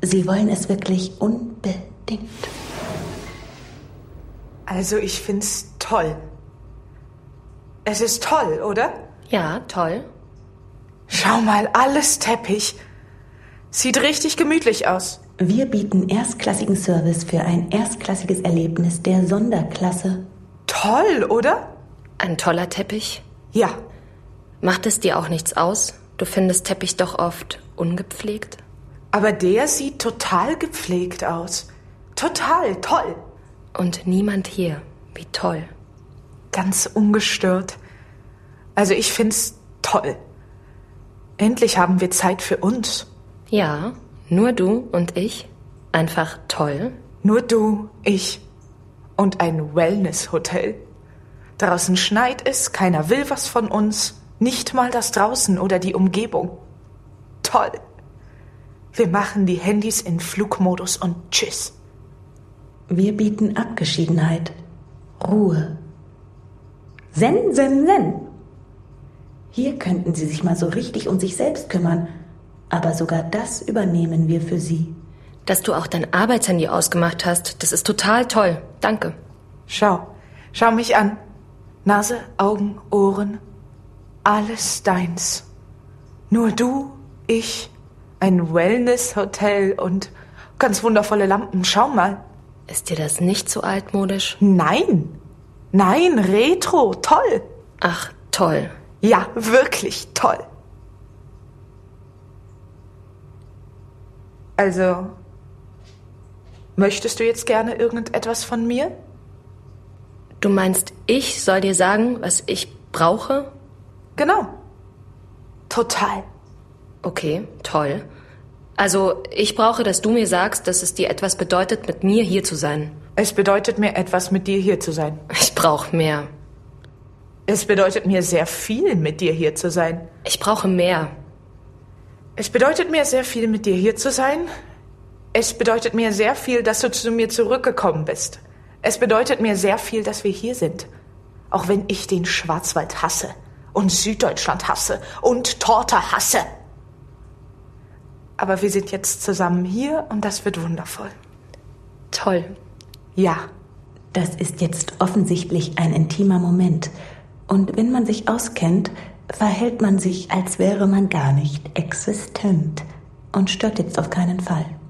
Sie wollen es wirklich unbedingt. Also ich find's toll. Es ist toll, oder? Ja, toll. Schau mal, alles Teppich. Sieht richtig gemütlich aus. Wir bieten erstklassigen Service für ein erstklassiges Erlebnis der Sonderklasse. Toll, oder? Ein toller Teppich. Ja. Macht es dir auch nichts aus? Du findest Teppich doch oft ungepflegt? Aber der sieht total gepflegt aus. Total toll. Und niemand hier. Wie toll. Ganz ungestört. Also ich find's toll. Endlich haben wir Zeit für uns. Ja, nur du und ich. Einfach toll. Nur du, ich und ein Wellness-Hotel. Draußen schneit es, keiner will was von uns. Nicht mal das Draußen oder die Umgebung. Toll. Wir machen die Handys in Flugmodus und tschüss. Wir bieten Abgeschiedenheit, Ruhe. Zen, zen, zen. Hier könnten Sie sich mal so richtig um sich selbst kümmern. Aber sogar das übernehmen wir für Sie. Dass du auch dein Arbeitshandy ausgemacht hast, das ist total toll. Danke. Schau mich an. Nase, Augen, Ohren. Alles deins. Nur du, ich, ein Wellness-Hotel und ganz wundervolle Lampen. Schau mal. Ist dir das nicht so altmodisch? Nein, retro, toll. Ach, toll. Ja, wirklich toll. Also, möchtest du jetzt gerne irgendetwas von mir? Du meinst, ich soll dir sagen, was ich brauche? Genau. Total. Okay, toll. Also, ich brauche, dass du mir sagst, dass es dir etwas bedeutet, mit mir hier zu sein. Es bedeutet mir etwas, mit dir hier zu sein. Ich brauche mehr. Es bedeutet mir sehr viel, mit dir hier zu sein. Ich brauche mehr. Es bedeutet mir sehr viel, mit dir hier zu sein. Es bedeutet mir sehr viel, dass du zu mir zurückgekommen bist. Es bedeutet mir sehr viel, dass wir hier sind. Auch wenn ich den Schwarzwald hasse und Süddeutschland hasse und Torte hasse. Aber wir sind jetzt zusammen hier und das wird wundervoll. Toll. Ja. Das ist jetzt offensichtlich ein intimer Moment. Und wenn man sich auskennt, verhält man sich, als wäre man gar nicht existent und stört jetzt auf keinen Fall.